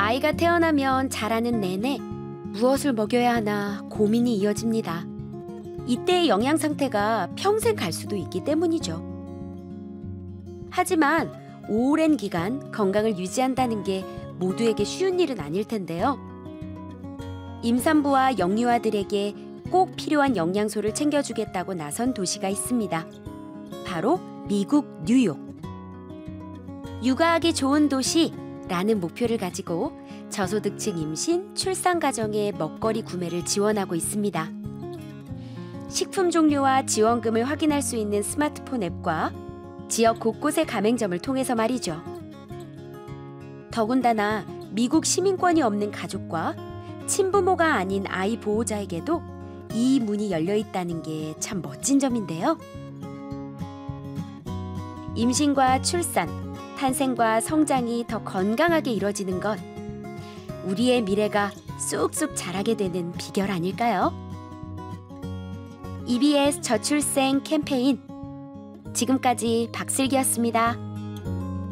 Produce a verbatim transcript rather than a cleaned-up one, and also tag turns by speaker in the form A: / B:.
A: 아이가 태어나면 자라는 내내 무엇을 먹여야 하나 고민이 이어집니다. 이때의 영양 상태가 평생 갈 수도 있기 때문이죠. 하지만 오랜 기간 건강을 유지한다는 게 모두에게 쉬운 일은 아닐 텐데요. 임산부와 영유아들에게 꼭 필요한 영양소를 챙겨주겠다고 나선 도시가 있습니다. 바로 미국 뉴욕. 육아하기 좋은 도시라는 목표를 가지고 저소득층 임신, 출산 가정의 먹거리 구매를 지원하고 있습니다. 식품 종류와 지원금을 확인할 수 있는 스마트폰 앱과 지역 곳곳의 가맹점을 통해서 말이죠. 더군다나 미국 시민권이 없는 가족과 친부모가 아닌 아이 보호자에게도 이 문이 열려 있다는 게 참 멋진 점인데요. 임신과 출산, 탄생과 성장이 더 건강하게 이뤄지는 건 우리의 미래가 쑥쑥 자라게 되는 비결 아닐까요? 이비에스 저출생 캠페인 지금까지 박슬기였습니다.